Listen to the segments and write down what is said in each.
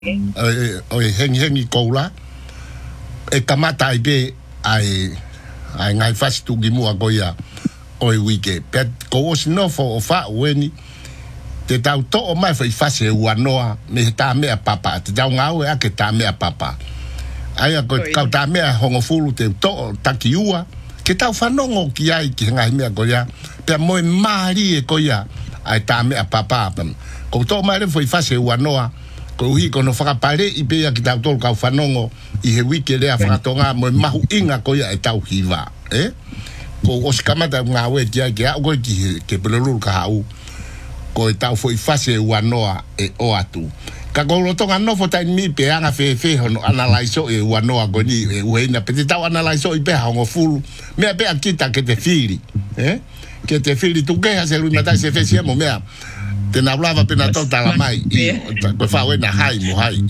o hengi koula e kamata ibe ai ngai fastu gi mua goia o wike pet ko os no fo fa weni te tau to o mai foi fase uanoa me ta me papa te tau ngau e ke ta me papa ai ko ka ta me hongo fulu te to takiua ke tau fanongo ki ai ki ngai me goia pe mo mari e goia ai ta me papa ko to mai foi fase uanoa ko hi ko no faka pare i pe ki tau to ka fanongo i he wiki le afratonga mo mahu inga goia e tau hiva ko os kamata ngau e kia ke au ki pelulu ka hau ko e tau foi fase uanoa e o atu ka ko lo tonga no fota mi pe anga fe no analyze e uanoa go ni e uena pe tau analyze i pe hongo fulu me pe akita ke te fili que te fili tu que hacer una taxa se fez mo mea te na hablava pena tota la mai ko fa wena hai mo hai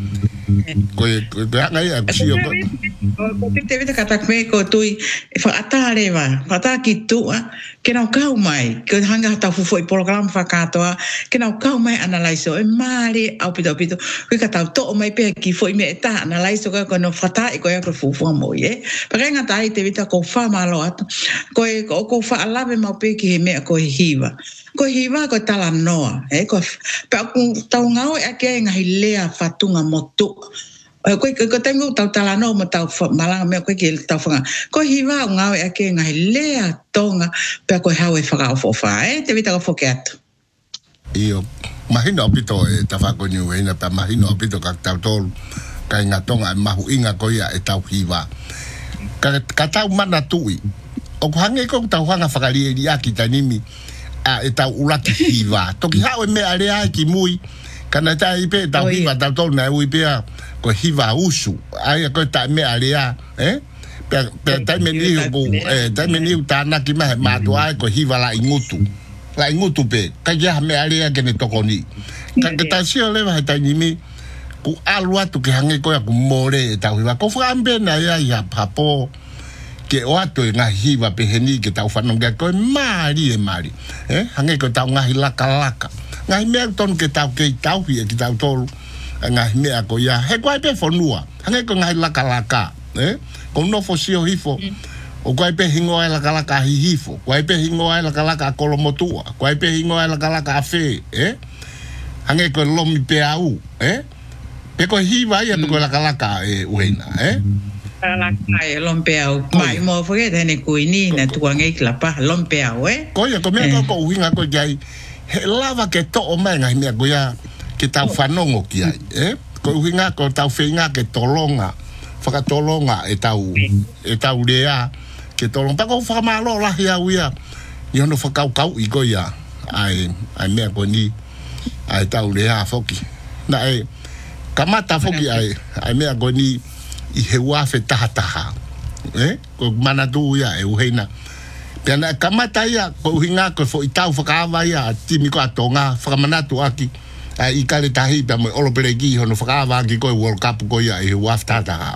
ko anga ia ko sio ko te vete katak me ko tui fa atare va fata ki tu ke na kau mai ke hanga ta fu foi program fa katoa ke na kau mai analyze e mari au pito ko ka ta to mai pe ki foi me ta analyze ko no fata e ko ya ko fu mo ye pa nga ta te vete ko fa malo at ko fa alave ma pe ki me ko hiva ko tala noa ko pa ku tau ngau e ke nga hilea fatunga motu ko tengo tau tala no mo tau malanga me ko ke tau fanga ko hiva ngau e ke nga hilea tonga pe ko hawe fanga fo fa te vita ko foket io mahino opito e tafa ko ni wena pa mahino opito ka tau tol ka nga tonga mahu inga ko ia e tau hiva ka tau mana tui o hange ko tau hanga fakali ri aki tanimi e tau ulaki hiva toki hawe me area ki mui kana ta ipe tau hiva tau tol na uipe ko hiva usu ai ko ta me area pe ta me ni bu ta me ni ta na ki ma do ai ko hiva la ingutu pe ka ya me area ke ne tokoni ka ta sio le va ta ni mi ku alua tu ke hange ko ya ku more tau hiva ko frambe na ya papo ke o ato e ngahi hiva peheni ke tau whanonga koe mari hange ko tau ngahi laka ngahi mea tonu ke tau kei tau hia ki tau tolu ngahi mea ko ia he koe pe whanua hange ko ngahi laka ko nofo sio hifo o koe pe hingoa e laka hihifo koe pe hingoa e laka kolomotua koe pe hingoa e laka afe hange ko lomi pe au pe koe hiva ia pe koe laka uena la kai lompeau mai mo foge tene kuini na tuange klapa lompeau ko ya ko me ko winga ko jai he lava ke to o mai ngai me ko ya ke tau fanongo ki ai ko winga ko tau feinga ke tolonga faka tolonga e tau lea ke tolong pa ko fa malo la ya wia yo no fa kau i ko ya ai me ko ni ai tau lea foki na kamata foki ai me ko ni i he wafe taha ko mana tu ya e uheina pena kamata ia ko hinga ko fo itau whakawa ia timi ko atonga whakamanatu aki i kare tahi pa mo olo peregi hono whakawa aki ko World Cup ko ia i he wafe taha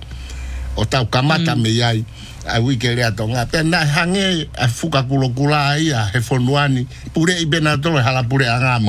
o tau kamata me iai a wike rea tonga pena hange a fuka kulokula ia he fonuani pure i bena tole hala pure angamo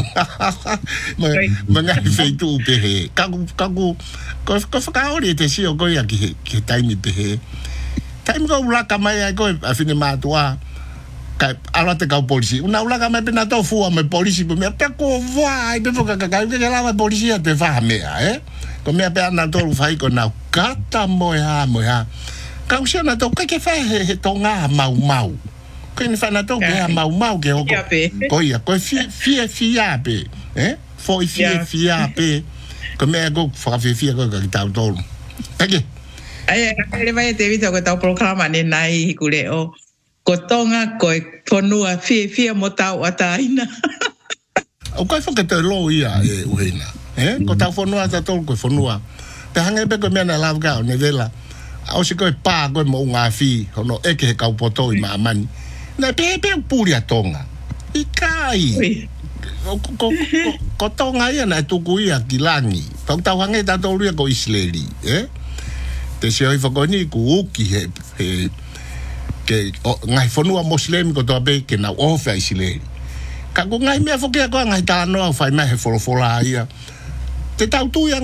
mangai feitu pehe kaku ko whakaori te sio ko ia ki taimi pehe taimi ko ulaka mai ai ko a fine matua kai ala te kau polisi una ulaka mai pena to fua me polisi pe me pe ko vai pe foka ka ke lava polisi te fa mea ko me pe ana to fai ko na kata moha kau sia na to ke fa he tonga mau ko ni fa na to ke mau ke ko ia ko fia pe foi fia pe ko me go fa fia ko ka tau tolu pege ai le vai te vito ko tau programa ni nai kule o ko tonga ko fonua fia mo tau ataina o ko fa ke te lo ia uina ko tau fonua ta tolu ko fonua te hange pe ko me na lavga ne vela au se ko pa ko mo nga fi hono e ke ka poto i mamani na pe puri atonga i kai ko tonga ia na tu ku ia kilangi tau tau hange ta to ria ko isleri te se oi fo ni ku ki he ke ngai fonua muslim ko to be ke na ofa isleri ka ko ngai me fo ke ko ngai ta no fa me he folo ia te tau tu